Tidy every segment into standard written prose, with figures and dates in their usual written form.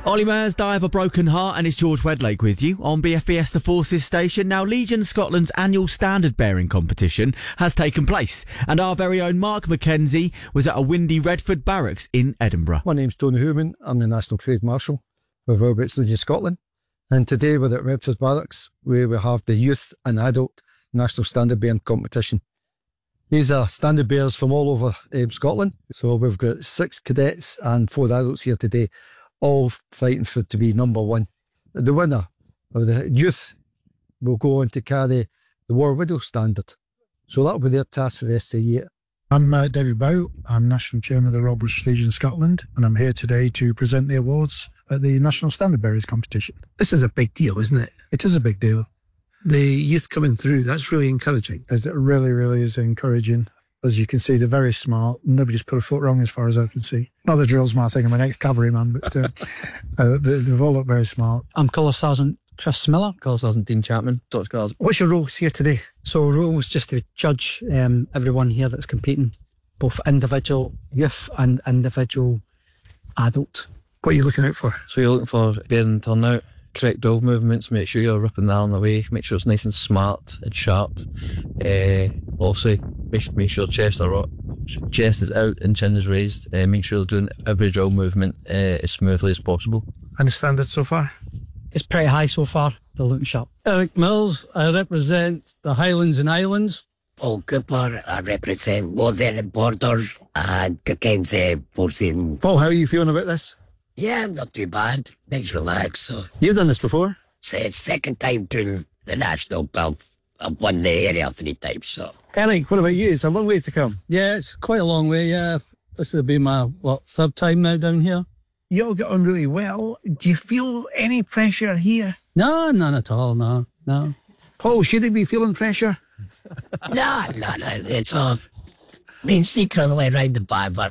Ollie Murs, Die of a Broken Heart, and it's George Wedlake with you on BFBS The Forces station. Now, Legion Scotland's annual standard bearing competition has taken place, and our very own Mark McKenzie was at a windy Redford Barracks in Edinburgh. My name's Tony Hooman. I'm the National Trade Marshal with Roberts Legion Scotland, and today we're at Redford Barracks where we have the youth and adult national standard bearing competition. These are standard bearers from all over Scotland, so we've got 6 cadets and 4 adults here today, all fighting for to be number one. The winner of the youth will go on to carry the War Widow standard. So that'll be their task for the rest of the year. I'm David Bow. I'm National Chairman of the Roberts Legion Scotland, and I'm here today to present the awards at the National Standard Bearers competition. This is a big deal, isn't it? It is a big deal. The youth coming through, that's really encouraging. It really, really is encouraging. As you can see, they're very smart. Nobody's put a foot wrong as far as I can see. Not the drill smart thing, I'm an ex-cavalryman, but they've all looked very smart. I'm Colour Sergeant Chris Miller. Colour Sergeant Dean Chapman. Dutch Guards. What's your roles here today? So role was just to judge everyone here that's competing, both individual youth and individual adult. What are you looking out for? So you're looking for bearing turnout, correct drill movements, make sure you're ripping the arm away, make sure it's nice and smart and sharp. Also, make sure chest is out and chin is raised. Make sure you're doing every drill movement as smoothly as possible. And the standard so far? It's pretty high so far. They're looking sharp. Eric Mills, I represent the Highlands and Islands. Paul Cooper, I represent Northern Borders and Mackenzie Forcing. Paul, how are you feeling about this? Yeah, not too bad. Nice relax. So. You've done this before? It's the second time doing the national belt. I've won the area 3 times. So. Eric, what about you? It's a long way to come. Yeah, it's quite a long way, yeah. This will be my, 3rd time now down here. You all get on really well. Do you feel any pressure here? No, none at all, no. Paul, should he be feeling pressure? No, it's off. I mean, secretly around the bar, but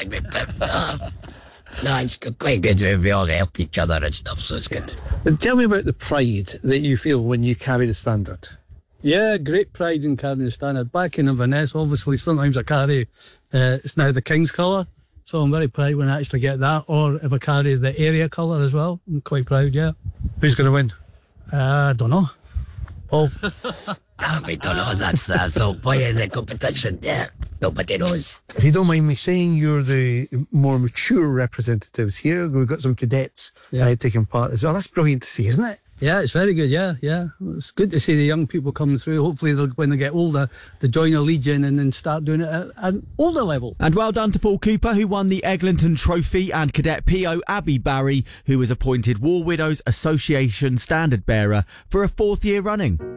no, it's quite good. We all help each other and stuff, so it's good. And tell me about the pride that you feel when you carry the standard. Yeah, great pride in carrying the standard. Back in Inverness, obviously, sometimes I carry, it's now the King's colour, so I'm very proud when I actually get that, or if I carry the area colour as well, I'm quite proud, yeah. Who's going to win? I don't know. Paul? We don't know, that's the whole point of the competition, yeah. Nobody knows. If you don't mind me saying, you're the more mature representatives here. We've got some cadets taking part as well. That's brilliant to see, isn't it? Yeah, it's very good, yeah. It's good to see the young people coming through. Hopefully, when they get older, they join a Legion and then start doing it at an older level. And well done to Paul Cooper, who won the Eglinton Trophy, and Cadet PO Abby Barry, who was appointed War Widows Association Standard Bearer for a 4th year running.